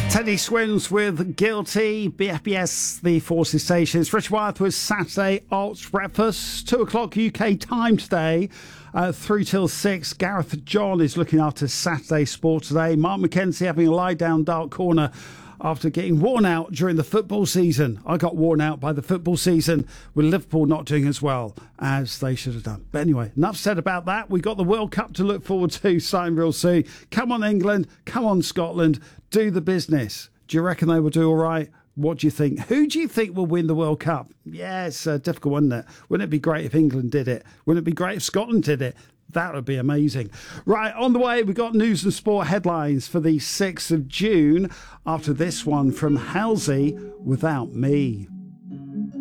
Teddy Swims with Guilty, BFBS, the Forces Station. It's Richard Wyeth with Saturday Arts Breakfast, 2 o'clock UK time today, 3 till 6. Gareth John is looking after Saturday Sport today. Mark McKenzie having a lie-down dark corner after getting worn out during the football season. I got worn out by the football season with Liverpool not doing as well as they should have done. But anyway, enough said about that. We've got the World Cup to look forward to starting real soon. Come on, England. Come on, Scotland. Do the business. Do you reckon they will do all right? What do you think? Who do you think will win the World Cup? Yeah, it's difficult, isn't it? Wouldn't it be great if England did it? Wouldn't it be great if Scotland did it? That would be amazing. Right, on the way, we've got news and sport headlines for the 6th of June after this one from Halsey, Without Me.